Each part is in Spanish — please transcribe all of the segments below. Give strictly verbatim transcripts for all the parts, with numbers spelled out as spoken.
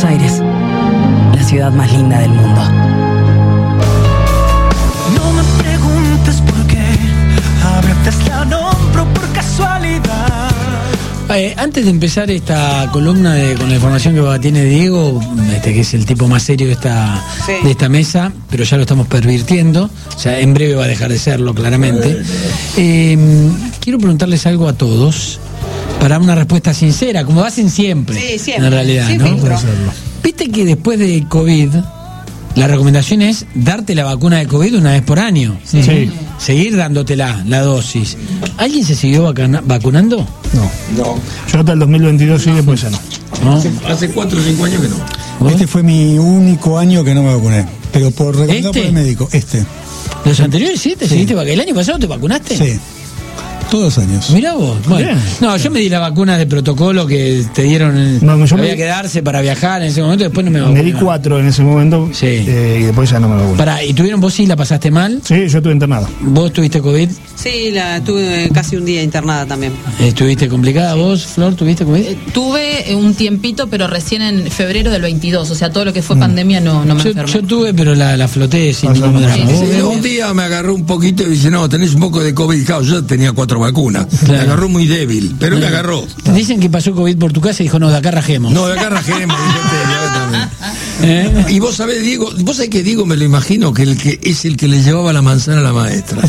Buenos Aires, la ciudad más linda del mundo. No me preguntes por qué, a veces la nombro por casualidad. Eh, antes de empezar esta columna de, con la información que tiene Diego, este, que es el tipo más serio de esta, sí. de esta mesa, pero ya lo estamos pervirtiendo, o sea, en breve va a dejar de serlo, claramente. Eh, quiero preguntarles algo a todos, para una respuesta sincera, como hacen siempre, sí, siempre. En realidad, sí, ¿no? Viste que después de COVID, la recomendación es darte la vacuna de COVID una vez por año. Sí. Sí. Seguir dándotela, la dosis. ¿Alguien se siguió vacuna- vacunando? No. No. Yo hasta el dos mil veintidós sí, después ya no. ¿No? Hace, hace cuatro o cinco años que no. ¿Vos? Este fue mi único año que no me vacuné. Pero por recomendado ¿Este? por el médico. Este. ¿Los anteriores sí? ¿Te sí. seguiste vacunando? ¿El año pasado te vacunaste? Sí. Todos los años. Mirá vos. Bueno, bien. No, yo me di la vacuna de protocolo que te dieron. No, yo había me... que darse para viajar en ese momento, después no me vacuné. Me di cuatro en ese momento. Sí. Eh, y después ya no me vacuné. Pará, ¿y tuvieron vos sí la pasaste mal? Sí, yo estuve internado. ¿Vos tuviste COVID? Sí, la tuve casi un día internada también. ¿Estuviste complicada? ¿Vos, Flor, tuviste COVID? Eh, tuve un tiempito, pero recién en febrero del veintidós. O sea, todo lo que fue mm. pandemia no, no me yo, enfermé. Yo tuve, pero la, la floté sin ningún drama. Sí, sí, un día me agarró un poquito y dice, no, tenés un poco de COVID. Claro, yo tenía cuatro vacunas. Claro. Me agarró muy débil, pero me agarró. Te dicen que pasó COVID por tu casa y dijo, no, de acá rajemos. No, de acá rajemos. ¿Eh? Y vos sabés, Diego, vos sabés que Diego me lo imagino que el que es el que le llevaba la manzana a la maestra.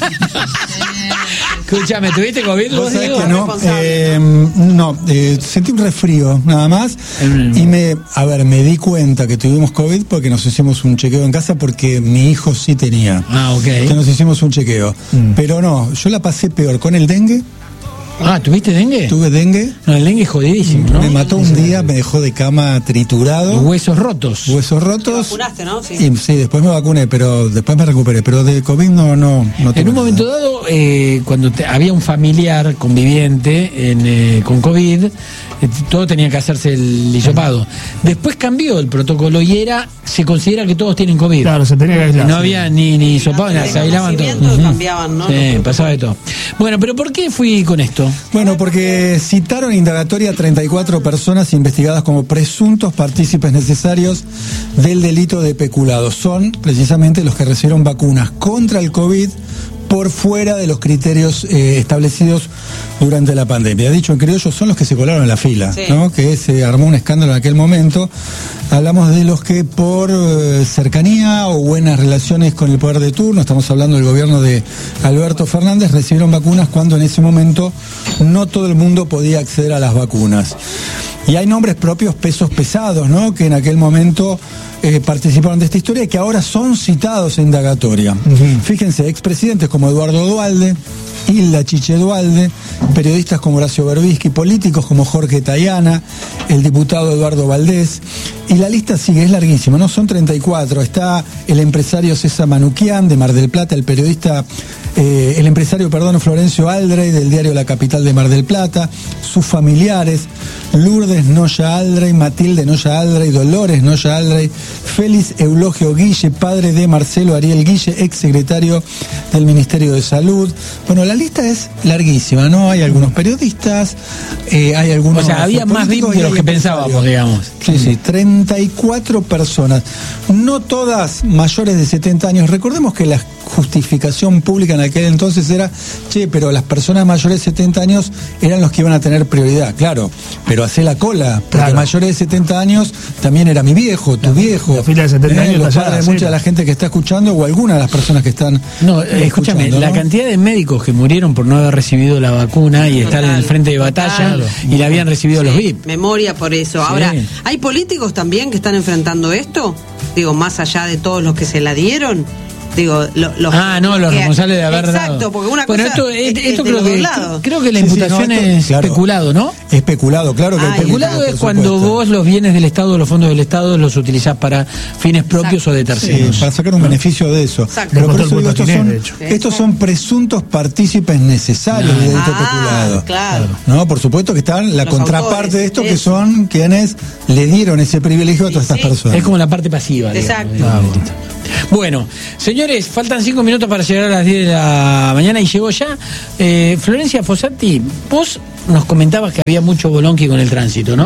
Escúchame, ¿tuviste COVID vos, Diego? Que no, eh, no eh, sentí un resfrío, nada más. Y me, a ver, me di cuenta que tuvimos COVID porque nos hicimos un chequeo en casa porque mi hijo sí tenía. Ah, ok. Que nos hicimos un chequeo. Mm. Pero no, yo la pasé peor con el dengue. Ah, ¿tuviste dengue? Tuve dengue. No, el dengue es jodidísimo, ¿no? Me mató un día, me dejó de cama triturado. Huesos rotos. Huesos rotos. Te vacunaste, ¿no? Sí. Y, sí, después me vacuné, pero después me recuperé. Pero de COVID no, no, no En un momento nada. dado, eh, cuando te, había un familiar conviviente en, eh, con COVID, eh, todo tenía que hacerse el hisopado. Después cambió el protocolo y era, se considera que todos tienen COVID. Claro, se tenía que aislar. No había ni, ni hisopado, no, se aislaban todos. Uh-huh. Cambiaban, ¿no? Sí, pasaba de todo. Bueno, pero ¿por qué fui con esto? Bueno, porque citaron indagatoria a treinta y cuatro personas investigadas como presuntos partícipes necesarios del delito de peculado. Son precisamente los que recibieron vacunas contra el COVID por fuera de los criterios eh, establecidos durante la pandemia. Dicho en criollo, son los que se colaron en la fila, sí. ¿no? Que se armó un escándalo en aquel momento. Hablamos de los que por eh, cercanía o buenas relaciones con el poder de turno, estamos hablando del gobierno de Alberto Fernández, recibieron vacunas cuando en ese momento no todo el mundo podía acceder a las vacunas. Y hay nombres propios, pesos pesados, ¿no? Que en aquel momento eh, participaron de esta historia y que ahora son citados en indagatoria. Uh-huh. Fíjense, expresidentes como Eduardo Duhalde, Hilda Chiche Duhalde, periodistas como Horacio Berbisky, políticos como Jorge Tayana, el diputado Eduardo Valdés, y la lista sigue, es larguísima, ¿no? Son treinta y cuatro. Está el empresario César Manuquian de Mar del Plata, el periodista, eh, el empresario, perdón, Florencio Aldrey del diario La Capital de Mar del Plata, sus familiares, Lourdes Noya Aldrey, Matilde Noya Aldrey, Dolores Noya Aldrey, Félix Eulogio Guille, padre de Marcelo Ariel Guille, ex secretario del Ministerio de Salud. Bueno, la lista es larguísima, ¿no? Hay algunos periodistas, eh, hay algunos... O sea, había más V I P de los que pensábamos, digamos. Sí, sí, treinta y cuatro personas, no todas mayores de setenta años. Recordemos que la justificación pública en aquel entonces era, che, pero las personas mayores de setenta años eran los que iban a tener prioridad, claro, pero hacé la cola, porque claro. mayores de setenta años también era mi viejo, tu la, viejo, la fila de setenta eh, años, los padres de mucha de la gente que está escuchando o alguna de las personas que están no, eh, escúchame, ¿no? La cantidad de médicos que murieron por no haber recibido la vacuna y estar total, en el frente de batalla total. y la habían recibido sí, los V I P. Memoria por eso. Sí. Ahora, ¿hay políticos también que están enfrentando esto? Digo, más allá de todos los que se la dieron. Digo, lo, los ah, no, los que, responsables de haber exacto, dado. Exacto, porque una bueno, cosa esto, es, esto es creo que creo que la sí, imputación sí, no, esto, es claro, especulado, ¿no? Especulado, claro que ah, hay especulado es cuando vos los bienes del Estado, los fondos del Estado los utilizás para fines propios exacto. o de terceros. Sí, para sacar un ¿no? beneficio de eso. Exacto. Pero por eso digo, estos son, estos son presuntos partícipes necesarios ah, del delito ah, peculado. Claro. No, por supuesto que están la los contraparte autores, de esto que son quienes le dieron ese privilegio a todas sí, estas sí. personas. Es como la parte pasiva. Exacto. Digamos, bueno, señores, faltan cinco minutos para llegar a las diez de la mañana y llegó ya. Eh, Florencia Fossati, vos nos comentabas que había mucho bolonqui con el tránsito, ¿no?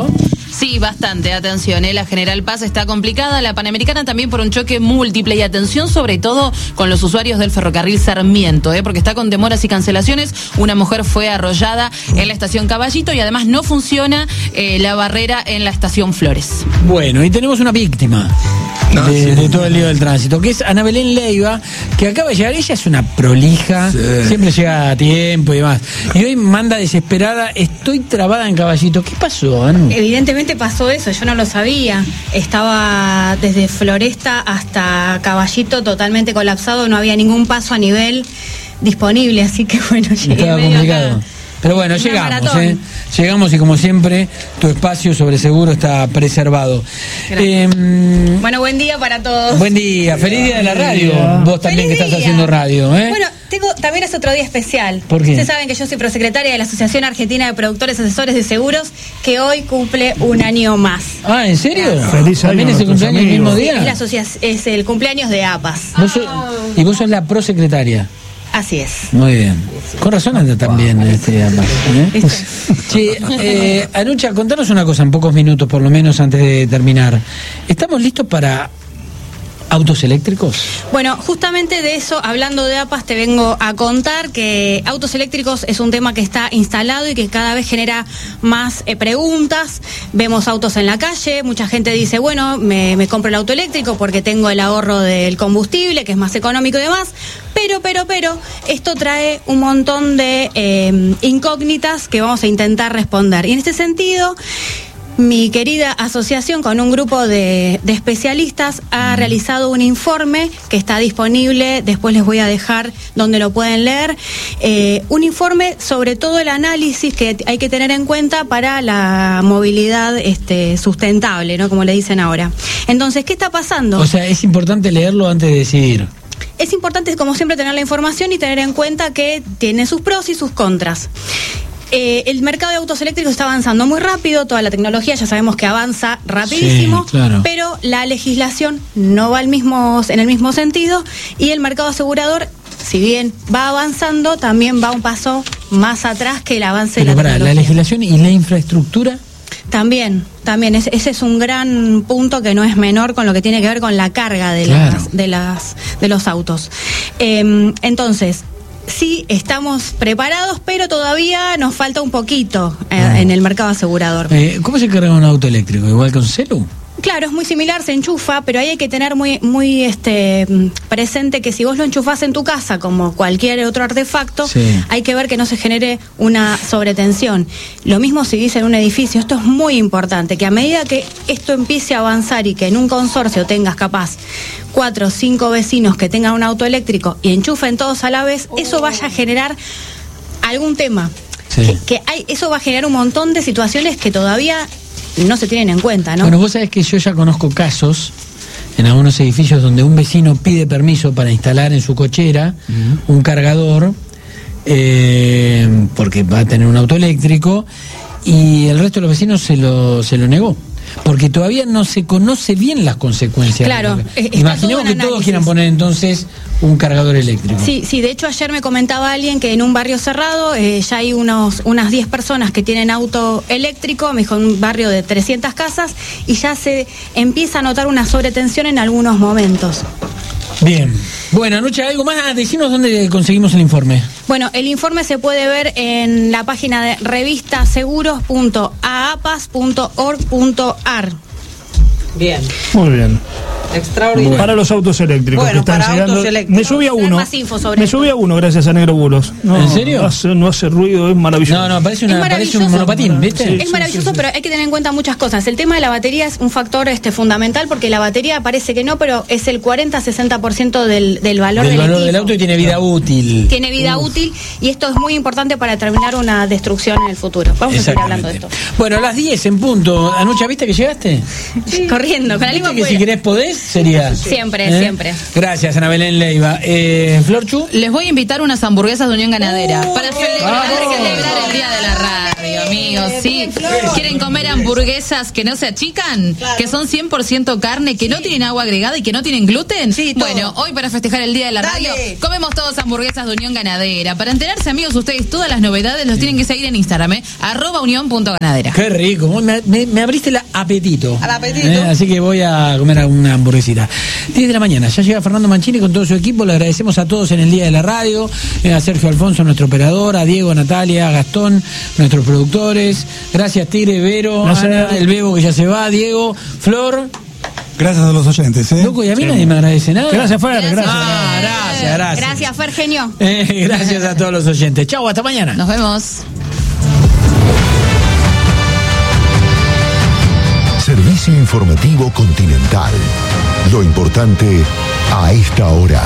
Sí, bastante, atención, ¿eh? La General Paz está complicada, la Panamericana también por un choque múltiple y atención sobre todo con los usuarios del ferrocarril Sarmiento, ¿eh? Porque está con demoras y cancelaciones. Una mujer fue arrollada en la estación Caballito y además no funciona eh, la barrera en la estación Flores. Bueno, y tenemos una víctima no, de, sí. de todo el lío del tránsito, que es Ana Belén Leiva, que acaba de llegar. Ella es una prolija, sí. siempre llega a tiempo y demás. Y hoy manda desesperada, estoy trabada en Caballito. ¿Qué pasó, Anu? Evidentemente pasó eso, yo no lo sabía. Estaba desde Floresta hasta Caballito totalmente colapsado, no había ningún paso a nivel disponible, así que bueno, llegué Estaba medio complicado. acá. Pero bueno, Una llegamos, ¿eh? Llegamos y como siempre, tu espacio sobre seguro está preservado. Eh, bueno, buen día para todos. Buen día, feliz día de la radio. Vos también que estás día. haciendo radio, ¿eh? Bueno, tengo, también es otro día especial. ¿Por qué? Ustedes saben que yo soy prosecretaria de la Asociación Argentina de Productores Asesores de Seguros, que hoy cumple un año más. Ah, ¿en serio? Feliz año. ¿También es el cumpleaños el mismo día? Es, la asocia- es el cumpleaños de A P A S. ¿Vos sos, y vos sos la prosecretaria. Así es. Muy bien. Con razón anda también este A P A S, ¿eh? Sí, eh, Anucha, contanos una cosa en pocos minutos, por lo menos antes de terminar. ¿Estamos listos para autos eléctricos? Bueno, justamente de eso, hablando de A P A S, te vengo a contar que autos eléctricos es un tema que está instalado y que cada vez genera más eh, preguntas. Vemos autos en la calle, mucha gente dice, bueno, me, me compro el auto eléctrico porque tengo el ahorro del combustible, que es más económico y demás. Pero, pero, pero, esto trae un montón de eh, incógnitas que vamos a intentar responder. Y en este sentido, mi querida asociación, con un grupo de, de especialistas, ha realizado un informe que está disponible, después les voy a dejar donde lo pueden leer, eh, un informe sobre todo el análisis que hay que tener en cuenta para la movilidad este, sustentable, ¿no? Como le dicen ahora. Entonces, ¿qué está pasando? O sea, es importante leerlo antes de decidir. Es importante, como siempre, tener la información y tener en cuenta que tiene sus pros y sus contras. Eh, el mercado de autos eléctricos está avanzando muy rápido, toda la tecnología ya sabemos que avanza rapidísimo, sí, claro. Pero la legislación no va al mismo, en el mismo sentido, y el mercado asegurador, si bien va avanzando, también va un paso más atrás que el avance pero de la para, tecnología. ¿la legislación y la infraestructura? También, también, ese, ese es un gran punto que no es menor con lo que tiene que ver con la carga de, claro. las, de, las, de los autos. Eh, entonces, sí, estamos preparados, pero todavía nos falta un poquito eh, ah. en el mercado asegurador. Eh, ¿Cómo se carga un auto eléctrico? ¿Igual con celu? Claro, es muy similar, se enchufa, pero ahí hay que tener muy muy este presente que si vos lo enchufás en tu casa como cualquier otro artefacto, sí. hay que ver que no se genere una sobretensión. Lo mismo si vivís en un edificio, esto es muy importante, que a medida que esto empiece a avanzar y que en un consorcio tengas capaz cuatro o cinco vecinos que tengan un auto eléctrico y enchufen todos a la vez, eso vaya a generar algún tema. Sí. Que, que hay, eso va a generar un montón de situaciones que todavía no se tienen en cuenta, ¿no? Bueno, vos sabés que yo ya conozco casos en algunos edificios donde un vecino pide permiso para instalar en su cochera uh-huh. un cargador eh, porque va a tener un auto eléctrico y el resto de los vecinos se lo, se lo negó. Porque todavía no se conoce bien las consecuencias. Claro. Imaginemos que todos quieran poner entonces un cargador eléctrico. Sí, sí, de hecho ayer me comentaba alguien que en un barrio cerrado eh, ya hay unos unas diez personas que tienen auto eléctrico, me dijo un barrio de trescientas casas, y ya se empieza a notar una sobretensión en algunos momentos. Bien. Bueno, Anucha, ¿algo más? Ah, decinos dónde conseguimos el informe. Bueno, el informe se puede ver en la página de revistaseguros punto a p a s punto org punto a r. Bien. Muy bien. Extraordinario. Bueno. Para los autos eléctricos bueno, que están para llegando. Autos eléctricos. Me subí a uno. Más info sobre me esto. subí a uno gracias a Negro Bulos. No, ¿En serio? No hace, no hace ruido, es maravilloso. No, no, parece, una, parece un monopatín, ¿viste? Sí, es maravilloso, sí, sí, sí. Pero hay que tener en cuenta muchas cosas. El tema de la batería es un factor este fundamental, porque la batería parece que no, pero es el cuarenta a sesenta por ciento del, del valor del del valor equipo. del auto y tiene vida útil. Tiene vida Uf. útil, y esto es muy importante para determinar una destrucción en el futuro. Vamos a seguir hablando de esto. Bueno, a las diez en punto. Anucha, ¿viste que llegaste? Sí. Corriendo, con la lengua que si querés podés, sería. Siempre, ¿Eh? siempre. Gracias, Ana Belén Leiva. Eh, Florchu. Les voy a invitar unas hamburguesas de Unión Ganadera uh, para celebrar, para celebrar el Día de la Radio. amigos, sí. ¿Quieren comer hamburguesas que no se achican? Claro. Que son cien por ciento carne, que sí. no tienen agua agregada y que no tienen gluten. Sí, bueno, hoy para festejar el Día de la Radio, Dale. comemos todos hamburguesas de Unión Ganadera. Para enterarse, amigos, ustedes todas las novedades los tienen que seguir en Instagram, ¿eh? arroba unión punto ganadera. Qué rico, me, me, me abriste el apetito. Al apetito. Eh, así que voy a comer una hamburguesita. diez de la mañana, ya llega Fernando Mancini con todo su equipo. Le agradecemos a todos en el Día de la Radio, eh, a Sergio Alfonso, nuestro operador, a Diego, a Natalia, a Gastón, nuestros productores. Gracias, Tigre, Vero, Gracias. Ana, el Bebo que ya se va, Diego, Flor. Gracias a los oyentes, ¿eh? Loco, y a mí sí. nadie me agradece nada. Gracias, Fer, gracias. gracias. Ah, gracias, gracias. Gracias, Fer, genio. Eh, gracias a todos los oyentes. Chau, hasta mañana. Nos vemos. Servicio informativo Continental. Lo importante a esta hora.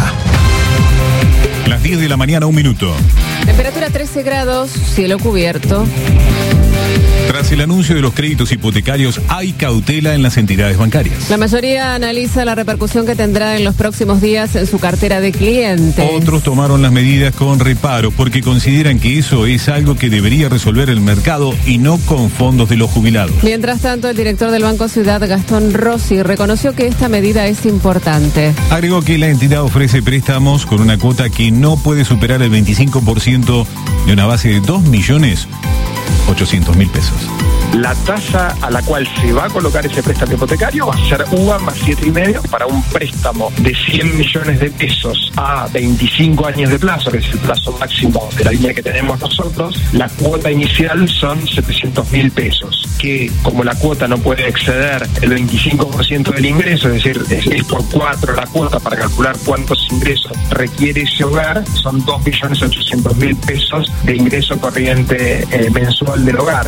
Las diez de la mañana, un minuto. Temperatura trece grados, cielo cubierto. Tras el anuncio de los créditos hipotecarios, hay cautela en las entidades bancarias. La mayoría analiza la repercusión que tendrá en los próximos días en su cartera de clientes. Otros tomaron las medidas con reparo porque consideran que eso es algo que debería resolver el mercado y no con fondos de los jubilados. Mientras tanto, el director del Banco Ciudad, Gastón Rossi, reconoció que esta medida es importante. Agregó que la entidad ofrece préstamos con una cuota que no puede superar el veinticinco por ciento de una base de dos millones ochocientos mil pesos. La tasa a la cual se va a colocar ese préstamo hipotecario va a ser U A más siete y medio para un préstamo de cien millones de pesos a veinticinco años de plazo, que es el plazo máximo de la línea que tenemos nosotros. La cuota inicial son setecientos mil pesos, que como la cuota no puede exceder el veinticinco por ciento del ingreso, es decir, es, es por cuatro la cuota para calcular cuántos ingresos requiere ese hogar, son dos millones ochocientos mil pesos de ingreso corriente eh, mensual del hogar.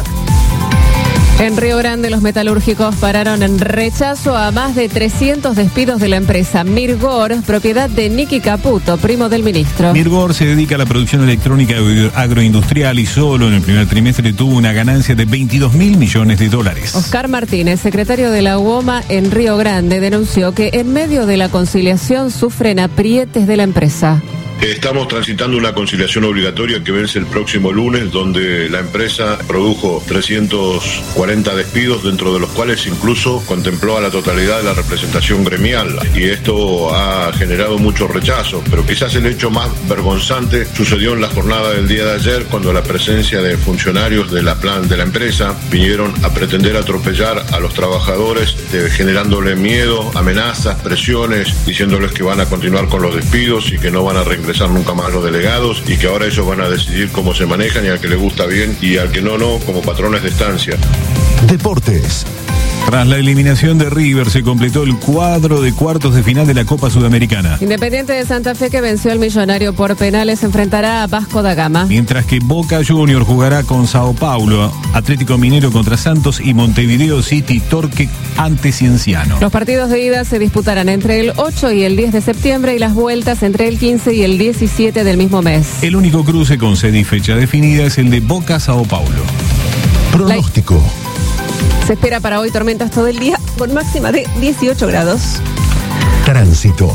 En Río Grande, los metalúrgicos pararon en rechazo a más de trescientos despidos de la empresa Mirgor, propiedad de Nicky Caputo, primo del ministro. Mirgor se dedica a la producción electrónica agroindustrial y solo en el primer trimestre tuvo una ganancia de veintidós mil millones de dólares. Oscar Martínez, secretario de la U O M A en Río Grande, denunció que en medio de la conciliación sufren aprietes de la empresa. Estamos transitando una conciliación obligatoria que vence el próximo lunes, donde la empresa produjo trescientos cuarenta despidos, dentro de los cuales incluso contempló a la totalidad de la representación gremial. Y esto ha generado mucho rechazo, pero quizás el hecho más vergonzante sucedió en la jornada del día de ayer, cuando la presencia de funcionarios de la plan de la empresa vinieron a pretender atropellar a los trabajadores, de, generándole miedo, amenazas, presiones, diciéndoles que van a continuar con los despidos y que no van a reingresar nunca más los delegados, y que ahora ellos van a decidir cómo se manejan, y al que le gusta bien y al que no, no, como patrones de estancia. Deportes. Tras la eliminación de River, se completó el cuadro de cuartos de final de la Copa Sudamericana. Independiente de Santa Fe, que venció al Millonario por penales, enfrentará a Vasco da Gama. Mientras que Boca Juniors jugará con Sao Paulo, Atlético Minero contra Santos y Montevideo City Torque ante Cienciano. Los partidos de ida se disputarán entre el ocho y el diez de septiembre y las vueltas entre el quince y el diecisiete del mismo mes. El único cruce con sede y fecha definida es el de Boca-Sao Paulo. Pronóstico. Se espera para hoy tormentas todo el día con máxima de dieciocho grados. Tránsito.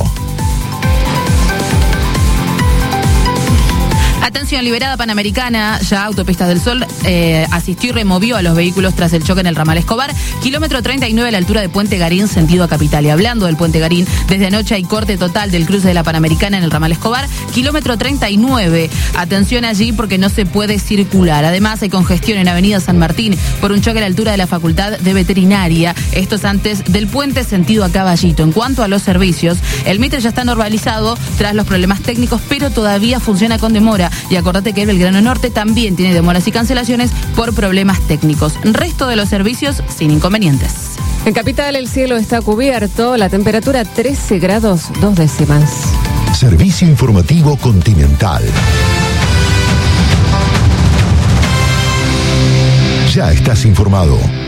Atención, liberada Panamericana, ya Autopistas del Sol eh, asistió y removió a los vehículos tras el choque en el ramal Escobar, kilómetro treinta y nueve a la altura de Puente Garín, sentido a Capital. Y hablando del Puente Garín, desde anoche hay corte total del cruce de la Panamericana en el ramal Escobar, kilómetro treinta y nueve. Atención allí porque no se puede circular. Además hay congestión en Avenida San Martín por un choque a la altura de la Facultad de Veterinaria. Esto es antes del puente, sentido a Caballito. En cuanto a los servicios, el Mitre ya está normalizado tras los problemas técnicos, pero todavía funciona con demora. Y acordate que el Belgrano Norte también tiene demoras y cancelaciones por problemas técnicos. Resto de los servicios sin inconvenientes. En Capital el cielo está cubierto, la temperatura trece grados dos décimas. Servicio informativo Continental. Ya estás informado.